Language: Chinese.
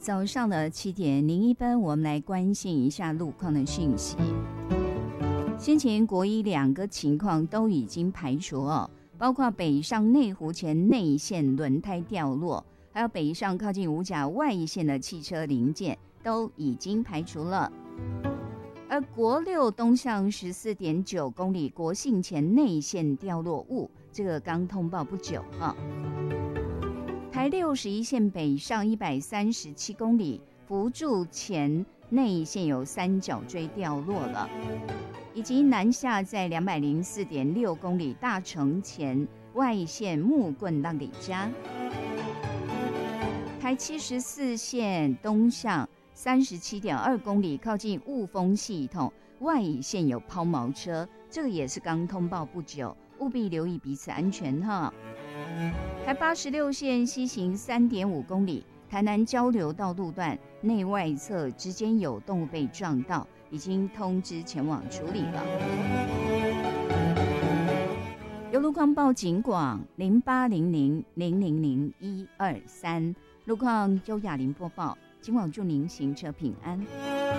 早上的7:01，我们来关心一下路况的讯息。先前国一2个情况都已经排除哦，包括北上内湖前内线轮胎掉落，还有北上靠近五甲外线的汽车零件都已经排除了。而国6东向14.9公里国姓前内线掉落物，这个刚通报不久啊。台61线北上137公里，福柱前内线有3角锥掉落了，以及南下在204.6公里大城前外线木棍浪里家。台74线东向37.2公里，靠近雾峰系统外线有抛锚车，这个也是刚通报不久，务必留意彼此安全哈。台86线西行3.5公里，台南交流道路段内外侧之间有动物被撞到，已经通知前往处理了。有路况报警广0800000123，路况优雅林播报，今晚祝您行车平安。